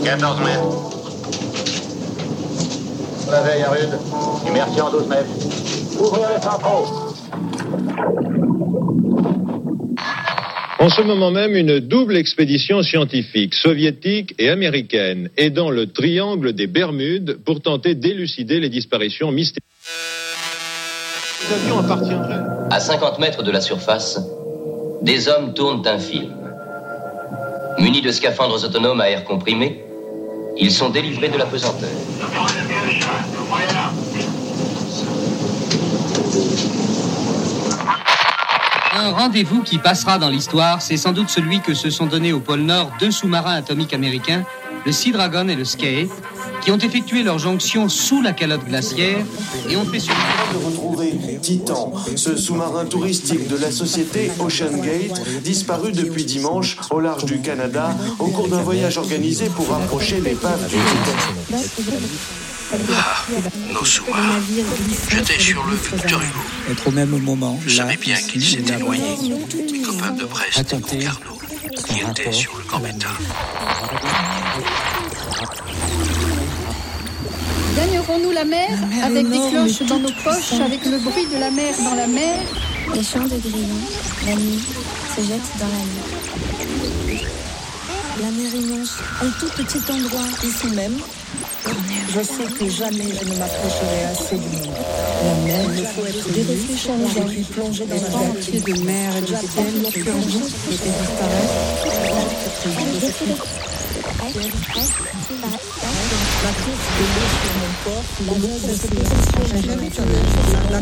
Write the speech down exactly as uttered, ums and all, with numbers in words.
quatorze mètres. La veille à rude. Immersion douze mètres. Ouvrir les centraux. En ce moment même, une double expédition scientifique, soviétique et américaine, est dans le triangle des Bermudes pour tenter d'élucider les disparitions mystérieuses. Cet avion appartiendrait... À cinquante mètres de la surface, des hommes tournent un film. Munis de scaphandres autonomes à air comprimé, ils sont délivrés de la pesanteur. Un rendez-vous qui passera dans l'histoire, c'est sans doute celui que se sont donnés au pôle Nord deux sous-marins atomiques américains, le Sea Dragon et le Skate, qui ont effectué leur jonction sous la calotte glaciaire et ont fait survivre... de retrouver Titan, ce sous-marin touristique de la société Ocean Gate, disparu depuis dimanche au large du Canada, au cours d'un voyage organisé pour rapprocher l'épave du Titan. Ah, nos sous-marins. J'étais sur le Victor Hugo. Être au même moment. Je savais bien qu'il s'était noyé. Mes copains de Brest et Concarneau, qui étaient sur le Gambetta. Gagnerons-nous la mer, la mer avec énorme, des cloches dans nos poches, avec le bruit de la mer dans la mer? Les chants de grillons, la nuit, se jettent dans la mer. La mer immense, un tout petit endroit, ici même. Je sais que jamais je ne m'approcherai assez du monde. La mer, il faut être des réfléchis j'ai pu plonger dans un entier de mer et de ciel qui un jour et disparaître. La course de l'eau sur mon corps, la